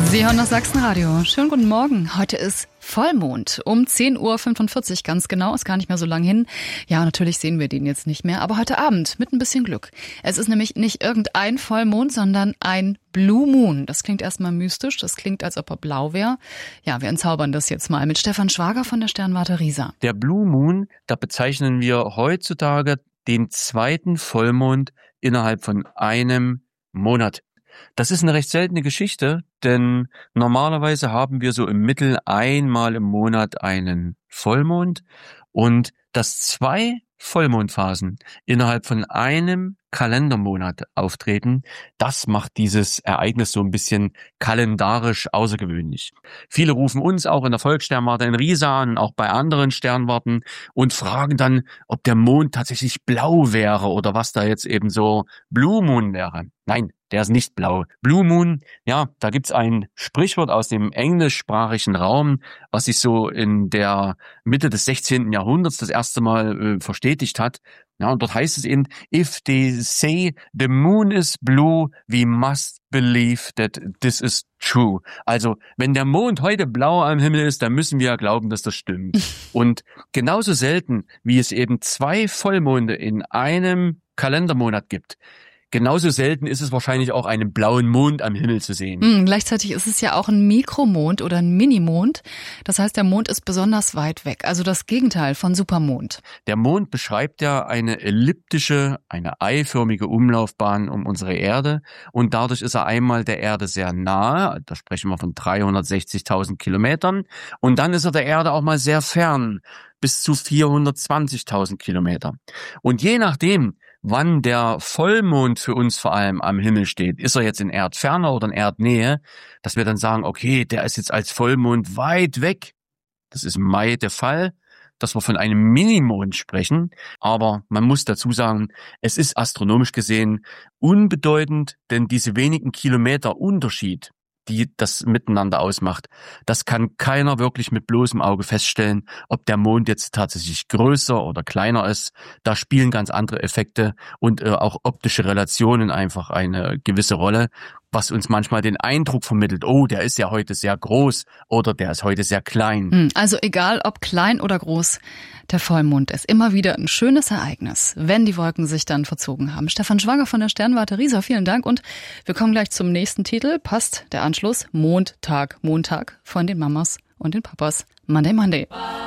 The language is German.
Sie hören das Sachsenradio. Schönen guten Morgen. Heute ist Vollmond um 10.45 Uhr ganz genau. Ist gar nicht mehr so lang hin. Ja, natürlich sehen wir den jetzt nicht mehr. Aber heute Abend mit ein bisschen Glück. Es ist nämlich nicht irgendein Vollmond, sondern ein Blue Moon. Das klingt erstmal mystisch. Das klingt, als ob er blau wäre. Ja, wir entzaubern das jetzt mal mit Stefan Schwager von der Sternwarte Riesa. Der Blue Moon, da bezeichnen wir heutzutage den zweiten Vollmond innerhalb von einem Monat. Das ist eine recht seltene Geschichte, denn normalerweise haben wir so im Mittel einmal im Monat einen Vollmond und dass zwei Vollmondphasen innerhalb von einem Kalendermonat auftreten, das macht dieses Ereignis so ein bisschen kalendarisch außergewöhnlich. Viele rufen uns auch in der Volkssternwarte in Riesa an, auch bei anderen Sternwarten und fragen dann, ob der Mond tatsächlich blau wäre oder was da jetzt eben so Blue Moon wäre. Nein, der ist nicht blau. Blue Moon, ja, da gibt's ein Sprichwort aus dem englischsprachigen Raum, was sich so in der Mitte des 16. Jahrhunderts das erste Mal verstetigt hat. Ja, und dort heißt es eben, if they say the moon is blue, we must believe that this is true. Also, wenn der Mond heute blau am Himmel ist, dann müssen wir glauben, dass das stimmt. Und genauso selten, wie es eben zwei Vollmonde in einem Kalendermonat gibt, genauso selten ist es wahrscheinlich auch einen blauen Mond am Himmel zu sehen. Gleichzeitig ist es ja auch ein Mikromond oder ein Minimond. Das heißt, der Mond ist besonders weit weg, also das Gegenteil von Supermond. Der Mond beschreibt ja eine elliptische, eine eiförmige Umlaufbahn um unsere Erde und dadurch ist er einmal der Erde sehr nahe, da sprechen wir von 360.000 Kilometern und dann ist er der Erde auch mal sehr fern, bis zu 420.000 Kilometer. Und je nachdem, wann der Vollmond für uns vor allem am Himmel steht, ist er jetzt in Erdferne oder in Erdnähe, dass wir dann sagen, okay, der ist jetzt als Vollmond weit weg. Das ist im Mai der Fall, dass wir von einem Minimond sprechen, aber man muss dazu sagen, es ist astronomisch gesehen unbedeutend, denn diese wenigen Kilometer Unterschied, die das miteinander ausmacht, das kann keiner wirklich mit bloßem Auge feststellen, ob der Mond jetzt tatsächlich größer oder kleiner ist. Da spielen ganz andere Effekte und auch optische Relationen einfach eine gewisse Rolle, was uns manchmal den Eindruck vermittelt, oh, der ist ja heute sehr groß oder der ist heute sehr klein. Also egal ob klein oder groß, der Vollmond ist immer wieder ein schönes Ereignis, wenn die Wolken sich dann verzogen haben. Stefan Schwager von der Sternwarte Riesa, vielen Dank und wir kommen gleich zum nächsten Titel. Passt der Anschluss, Montag von den Mamas und den Papas. Monday, Monday.